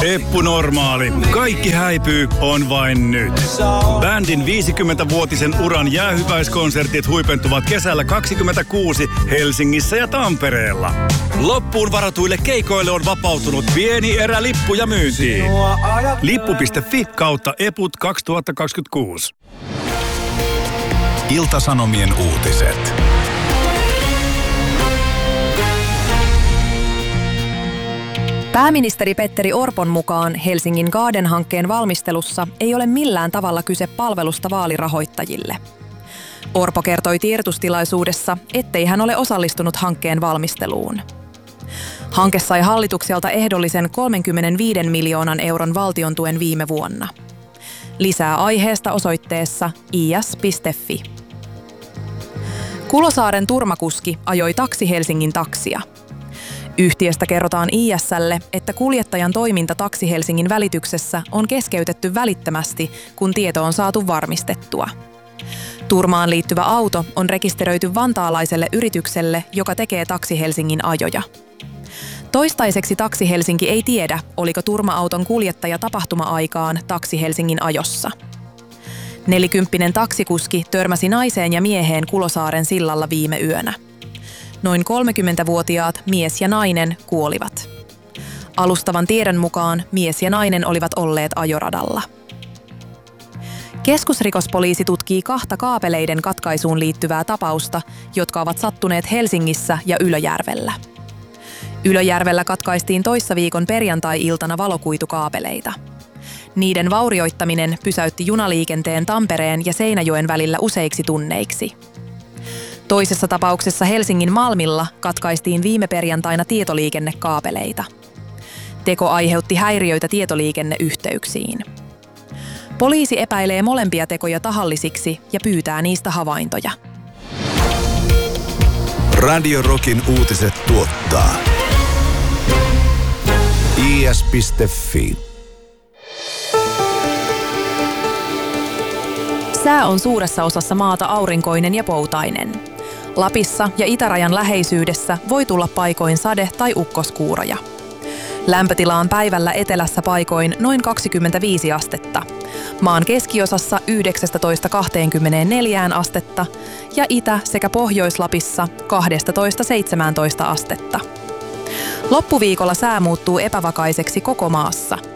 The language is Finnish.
Eppu Normaali. Kaikki häipyy on vain nyt. Bändin 50-vuotisen uran jäähyväiskonsertit huipentuvat kesällä 2026 Helsingissä ja Tampereella. Loppuun varatuille keikoille on vapautunut pieni erä lippuja myyntiin. Lippu.fi/eput 2026. Ilta-Sanomien uutiset. Pääministeri Petteri Orpon mukaan Helsingin Garden-hankkeen valmistelussa ei ole millään tavalla kyse palvelusta vaalirahoittajille. Orpo kertoi tiedotustilaisuudessa, ettei hän ole osallistunut hankkeen valmisteluun. Hanke sai hallitukselta ehdollisen 35 miljoonan euron valtiontuen viime vuonna. Lisää aiheesta osoitteessa is.fi. Kulosaaren turmakuski ajoi Taksi Helsingin taksia. Yhtiöstä kerrotaan IS:lle, että kuljettajan toiminta Taksi Helsingin välityksessä on keskeytetty välittömästi, kun tieto on saatu varmistettua. Turmaan liittyvä auto on rekisteröity vantaalaiselle yritykselle, joka tekee Taksi Helsingin ajoja. Toistaiseksi Taksi Helsinki ei tiedä, oliko turma-auton kuljettaja tapahtuma-aikaan Taksi Helsingin ajossa. 40-vuotias taksikuski törmäsi naiseen ja mieheen Kulosaaren sillalla viime yönä. Noin 30-vuotiaat mies ja nainen kuolivat. Alustavan tiedon mukaan mies ja nainen olivat olleet ajoradalla. Keskusrikospoliisi tutkii 2 kaapeleiden katkaisuun liittyvää tapausta, jotka ovat sattuneet Helsingissä ja Ylöjärvellä. Ylöjärvellä katkaistiin toissaviikon perjantai-iltana valokuitukaapeleita. Niiden vaurioittaminen pysäytti junaliikenteen Tampereen ja Seinäjoen välillä useiksi tunneiksi. Toisessa tapauksessa Helsingin Malmilla katkaistiin viime perjantaina tietoliikennekaapeleita. Teko aiheutti häiriöitä tietoliikenneyhteyksiin. Poliisi epäilee molempia tekoja tahallisiksi ja pyytää niistä havaintoja. Radio Rockin uutiset tuottaa is.fi. Sää on suuressa osassa maata aurinkoinen ja poutainen. Lapissa ja itärajan läheisyydessä voi tulla paikoin sade- tai ukkoskuuroja. Lämpötila on päivällä etelässä paikoin noin 25 astetta. Maan keskiosassa 19–24 astetta ja Itä- sekä Pohjois-Lapissa 12–17 astetta. Loppuviikolla sää muuttuu epävakaiseksi koko maassa.